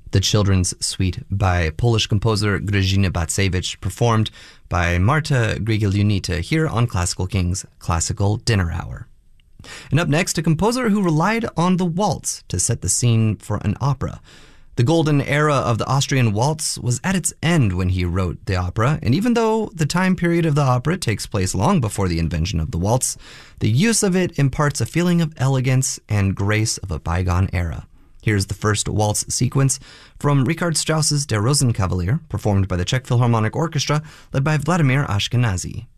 The Children's Suite by Polish composer Grażyna Bacewicz, performed by Marta Grigaliunita here on Classical King's Classical Dinner Hour. And up next, a composer who relied on the waltz to set the scene for an opera. The golden era of the Austrian waltz was at its end when he wrote the opera, and even though the time period of the opera takes place long before the invention of the waltz, the use of it imparts a feeling of elegance and grace of a bygone era. Here's the first waltz sequence from Richard Strauss's Der Rosenkavalier, performed by the Czech Philharmonic Orchestra, led by Vladimir Ashkenazy.